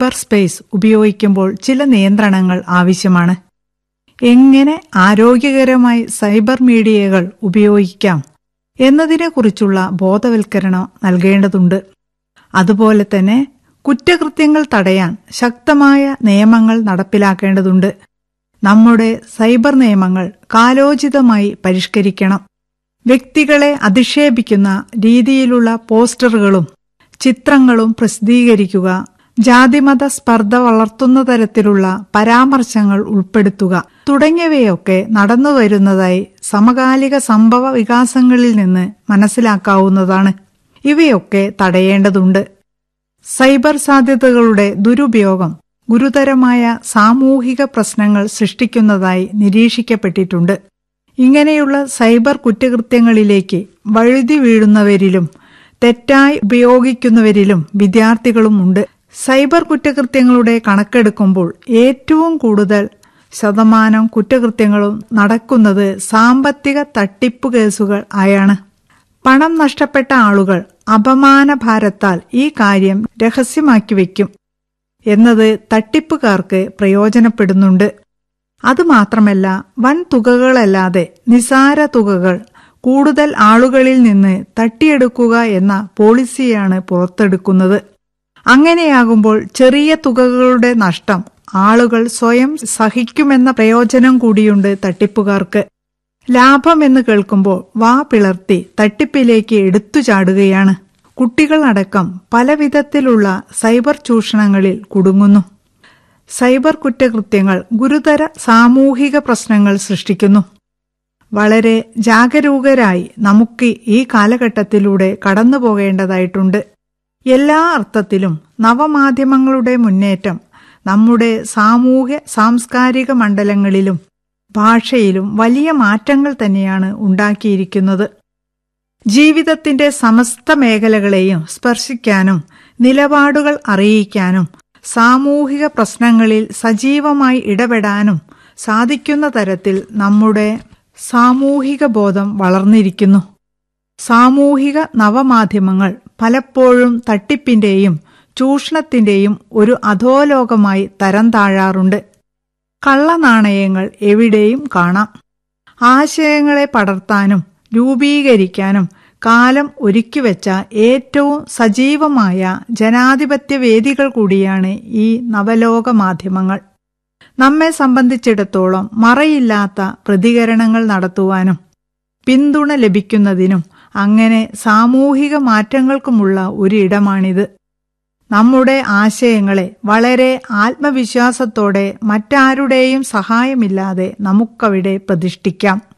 Cyber space ഉപയോഗിക്കുമ്പോൾ ചില നിയന്ത്രണങ്ങൾ ആവശ്യമാണ്. എങ്ങനെ ആരോഗ്യകരമായി സൈബർ മീഡിയകൾ ഉപയോഗിക്കാം എന്നതിനെക്കുറിച്ചുള്ള ബോധവൽക്കരണം നൽകേണ്ടതുണ്ട്. അതുപോലെ തന്നെ കുറ്റകൃത്യങ്ങൾ തടയാൻ ശക്തമായ നിയമങ്ങൾ നടപ്പിലാക്കേണ്ടതുണ്ട്. നമ്മുടെ സൈബർ നിയമങ്ങൾ കാലോചിതമായി പരിഷ്കരിക്കണം. വ്യക്തികളെ അധിക്ഷേപിക്കുന്ന രീതിയിലുള്ള പോസ്റ്ററുകളും ചിത്രങ്ങളും പ്രസിദ്ധീകരിക്കുക, ജാതിമത സ്പർദ്ധ വളർത്തുന്ന തരത്തിലുള്ള പരാമർശങ്ങൾ ഉൾപ്പെടുത്തുക തുടങ്ങിയവയൊക്കെ നടന്നുവരുന്നതായി സമകാലിക സംഭവ വികാസങ്ങളിൽ നിന്ന് മനസ്സിലാക്കാവുന്നതാണ്. ഇവയൊക്കെ തടയേണ്ടതുണ്ട്. സൈബർ സാധ്യതകളുടെ ദുരുപയോഗം ഗുരുതരമായ സാമൂഹിക പ്രശ്നങ്ങൾ സൃഷ്ടിക്കുന്നതായി നിരീക്ഷിക്കപ്പെട്ടിട്ടുണ്ട്. ഇങ്ങനെയുള്ള സൈബർ കുറ്റകൃത്യങ്ങളിലേക്ക് വഴുതി വീഴുന്നവരിലും തെറ്റായി ഉപയോഗിക്കുന്നവരിലും വിദ്യാർത്ഥികളുമുണ്ട്. സൈബർ കുറ്റകൃത്യങ്ങളുടെ കണക്കെടുക്കുമ്പോൾ ഏറ്റവും കൂടുതൽ ശതമാനം കുറ്റകൃത്യങ്ങളും നടക്കുന്നത് സാമ്പത്തിക തട്ടിപ്പ് കേസുകൾ ആയാണ്. പണം നഷ്ടപ്പെട്ട ആളുകൾ അപമാനഭാരത്താൽ ഈ കാര്യം രഹസ്യമാക്കി വയ്ക്കും എന്നത് തട്ടിപ്പുകാർക്ക് പ്രയോജനപ്പെടുന്നുണ്ട്. അതുമാത്രമല്ല, വൻ തുകകളല്ലാതെ നിസാര തുകകൾ കൂടുതൽ ആളുകളിൽ നിന്ന് തട്ടിയെടുക്കുക എന്ന പോളിസിയാണ് പുറത്തെടുക്കുന്നത്. അങ്ങനെയാകുമ്പോൾ ചെറിയ തുകകളുടെ നഷ്ടം ആളുകൾ സ്വയം സഹിക്കുമെന്ന പ്രയോജനം കൂടിയുണ്ട് തട്ടിപ്പുകാർക്ക്. ലാഭമെന്ന് കേൾക്കുമ്പോൾ വാ പിളർത്തി തട്ടിപ്പിലേക്ക് എടുത്തു ചാടുകയാണ്. കുട്ടികളടക്കം പലവിധത്തിലുള്ള സൈബർ ചൂഷണങ്ങളിൽ കുടുങ്ങുന്നു. സൈബർ കുറ്റകൃത്യങ്ങൾ ഗുരുതര സാമൂഹിക പ്രശ്നങ്ങൾ സൃഷ്ടിക്കുന്നു. വളരെ ജാഗരൂകരായി നമുക്ക് ഈ കാലഘട്ടത്തിലൂടെ കടന്നു പോകേണ്ടതായിട്ടുണ്ട്. എല്ലാ അർത്ഥത്തിലും നവമാധ്യമങ്ങളുടെ മുന്നേറ്റം നമ്മുടെ സാമൂഹ്യ സാംസ്കാരിക മണ്ഡലങ്ങളിലും ഭാഷയിലും വലിയ മാറ്റങ്ങൾ തന്നെയാണ് ഉണ്ടാക്കിയിരിക്കുന്നത്. ജീവിതത്തിന്റെ സമസ്ത മേഖലകളെയും സ്പർശിക്കാനും നിലപാടുകൾ അറിയിക്കാനും സാമൂഹിക പ്രശ്നങ്ങളിൽ സജീവമായി ഇടപെടാനും സാധിക്കുന്ന തരത്തിൽ നമ്മുടെ സാമൂഹിക ബോധം വളർന്നിരിക്കുന്നു. സാമൂഹിക നവമാധ്യമങ്ങൾ പലപ്പോഴും തട്ടിപ്പിന്റെയും ചൂഷണത്തിന്റെയും ഒരു അധോലോകമായി തരം താഴാറുണ്ട്. കള്ളനാണയങ്ങൾ എവിടെയും കാണാം. ആശയങ്ങളെ പടർത്താനും രൂപീകരിക്കാനും കാലം ഒരുക്കിവെച്ച ഏറ്റവും സജീവമായ ജനാധിപത്യ വേദികൾ കൂടിയാണ് ഈ നവലോക മാധ്യമങ്ങൾ. നമ്മെ സംബന്ധിച്ചിടത്തോളം മറയില്ലാത്ത പ്രതികരണങ്ങൾ നടത്തുവാനും പിന്തുണ ലഭിക്കുന്നതിനും അങ്ങനെ സാമൂഹിക മാറ്റങ്ങൾക്കുമുള്ള ഒരു ഇടമാണിത്. നമ്മുടെ ആശയങ്ങളെ വളരെ ആത്മവിശ്വാസത്തോടെ മറ്റാരുടെയും സഹായമില്ലാതെ നമുക്കവിടെ പ്രതിഷ്ഠിക്കാം.